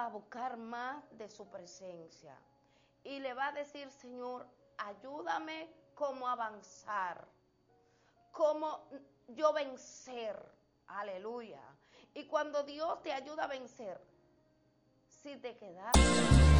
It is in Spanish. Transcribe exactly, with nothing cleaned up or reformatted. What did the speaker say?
a buscar más de su presencia y le va a decir: Señor, ayúdame cómo avanzar, cómo yo vencer. Aleluya. Y cuando Dios te ayuda a vencer, si te quedas